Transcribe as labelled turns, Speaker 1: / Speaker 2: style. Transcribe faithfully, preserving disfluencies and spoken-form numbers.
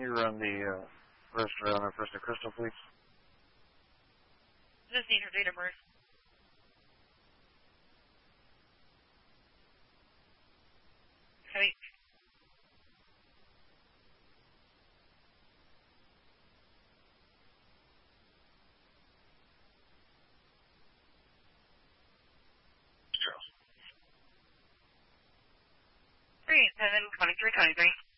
Speaker 1: you run the uh, register on our First and Crystal, please?
Speaker 2: Just need her date of birth. Okay. Three, seven, twenty-three, twenty-three.